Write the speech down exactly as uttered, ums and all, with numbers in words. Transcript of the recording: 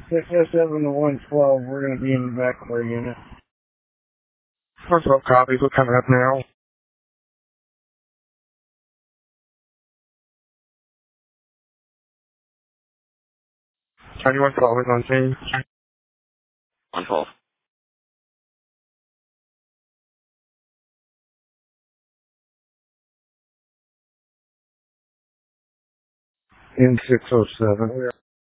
six oh seven to one twelve, we're going to be in the back of our unit. What's up, copies? What's coming up now? Anyone twelve is on scene? one twelve. In six oh seven.